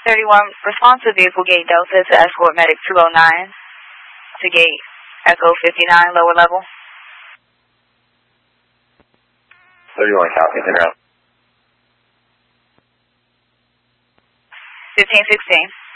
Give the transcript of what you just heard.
31, response to vehicle gate Delta to escort medic 209 to gate Echo 59, lower level. 31, copy, interrupt. 1516.